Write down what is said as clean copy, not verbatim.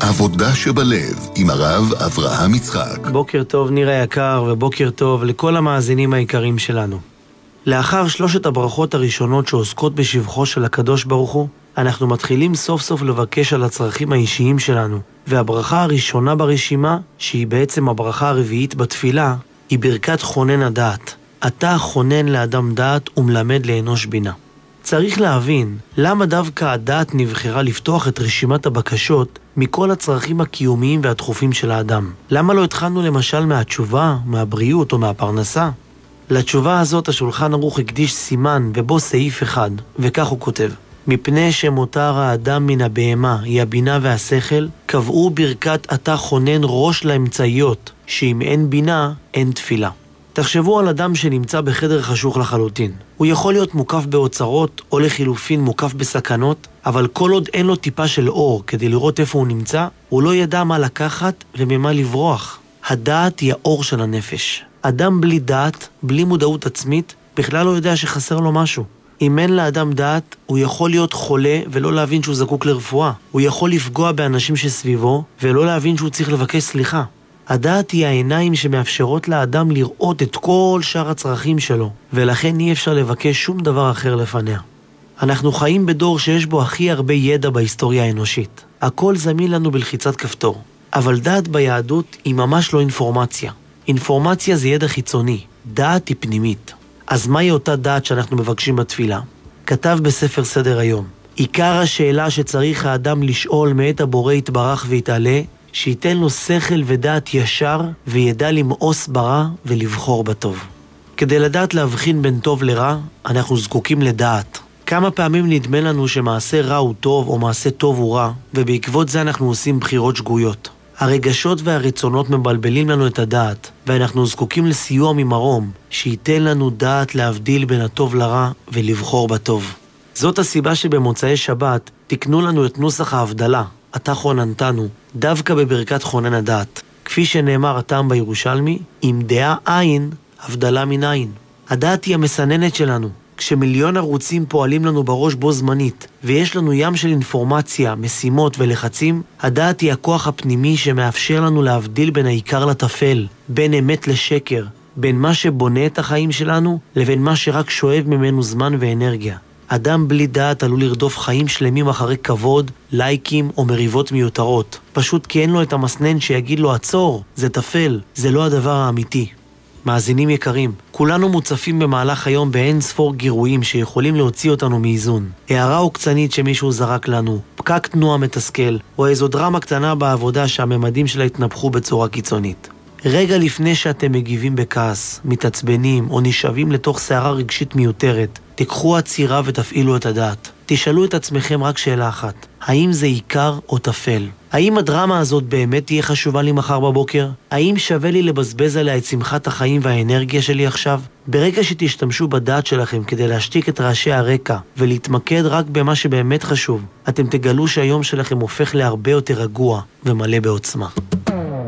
עבודה שבלב עם הרב אברהם יצחק. בוקר טוב ניר היקר ובוקר טוב לכל המאזינים היקרים שלנו. לאחר 3 הברכות הראשונות שעוסקות בשבחו של הקדוש ברוך הוא, אנחנו מתחילים סוף סוף לבקש על הצרכים האישיים שלנו. והברכה הראשונה ברשימה, שהיא בעצם הברכה הרביעית בתפילה, היא ברכת חונן הדעת. אתה חונן לאדם דעת ומלמד לאנוש בינה. צריך להבין למה דווקא הדעת נבחרה לפתוח את רשימת הבקשות מכל הצרכים הקיומיים והדחופים של האדם. למה לא התחלנו למשל מהתשובה, מהבריאות או מהפרנסה? לתשובה הזאת השולחן ערוך הקדיש סימן ובו סעיף אחד, וכך הוא כותב: מפני שמותר האדם מן הבהמה היא הבינה והשכל, קבעו ברכת אתה חונן ראש לאמצעיות, שאם אין בינה אין תפילה. תחשבו על אדם שנמצא בחדר חשוך לחלוטין. הוא יכול להיות מוקף באוצרות או לחילופין מוקף בסכנות, אבל כל עוד אין לו טיפה של אור כדי לראות איפה הוא נמצא, הוא לא ידע מה לקחת וממה לברוח. הדעת היא האור של הנפש. אדם בלי דעת, בלי מודעות עצמית, בכלל לא יודע שחסר לו משהו. אם אין לאדם דעת, הוא יכול להיות חולה ולא להבין שהוא זקוק לרפואה. הוא יכול לפגוע באנשים שסביבו ולא להבין שהוא צריך לבקש סליחה. הדעת היא העיניים שמאפשרות לאדם לראות את כל שאר הצרכים שלו, ולכן אי אפשר לבקש שום דבר אחר לפניה. אנחנו חיים בדור שיש בו הכי הרבה ידע בהיסטוריה האנושית. הכל זמין לנו בלחיצת כפתור. אבל דעת ביהדות היא ממש לא אינפורמציה. אינפורמציה זה ידע חיצוני, דעת היא פנימית. אז מהי אותה דעת שאנחנו מבקשים בתפילה? כתב בספר סדר היום: עיקר השאלה שצריך האדם לשאול מאת הבורא יתברך ויתעלה, שייתן לו שכל ודעת ישר וידע למאוס ברע ולבחור בטוב. כדי לדעת להבחין בין טוב לרע, אנחנו זקוקים לדעת. כמה פעמים נדמה לנו שמעשה רע הוא טוב או מעשה טוב הוא רע, ובעקבות זה אנחנו עושים בחירות שגויות. הרגשות והרצונות מבלבלים לנו את הדעת, ואנחנו זקוקים לסיוע ממרום, שייתן לנו דעת להבדיל בין הטוב לרע ולבחור בטוב. זאת הסיבה שבמוצאי שבת תקנו לנו את נוסח ההבדלה, אתה חוננתנו, דווקא בברכת חונן הדעת. כפי שנאמר הטעם בירושלמי, עם דעה עין, הבדלה מן עין. הדעת היא המסננת שלנו. כשמיליון ערוצים פועלים לנו בראש בו זמנית, ויש לנו ים של אינפורמציה, משימות ולחצים, הדעת היא הכוח הפנימי שמאפשר לנו להבדיל בין העיקר לטפל, בין אמת לשקר, בין מה שבונה את החיים שלנו, לבין מה שרק שואב ממנו זמן ואנרגיה. אדם בלי דעת עלול לרדוף חיים שלמים אחרי כבוד, לייקים או מריבות מיותרות. פשוט כי אין לו את המסנן שיגיד לו עצור, זה תפל, זה לא הדבר האמיתי. מאזינים יקרים, כולנו מוצפים במהלך היום באין ספור גירויים שיכולים להוציא אותנו מאיזון. הערה עוקצנית שמישהו זרק לנו, פקק תנועה מתסכל, או איזו דרמה קטנה בעבודה שהממדים שלה התנפחו בצורה קיצונית. רגע לפני שאתם מגיבים בכעס, מתעצבנים או נשאבים לתוך שערה רגשית מיותרת, תיקחו עצירה ותפעילו את הדעת. תשאלו את עצמכם רק שאלה אחת: האם זה עיקר או תפל? האם הדרמה הזאת באמת תהיה חשובה לי מחר בבוקר? האם שווה לי לבזבז עליה את שמחת החיים והאנרגיה שלי עכשיו? ברגע שתשתמשו בדעת שלכם כדי להשתיק את רעשי הרקע ולהתמקד רק במה שבאמת חשוב, אתם תגלו שהיום שלכם הופך להרבה יותר רגוע ומלא בעוצמה.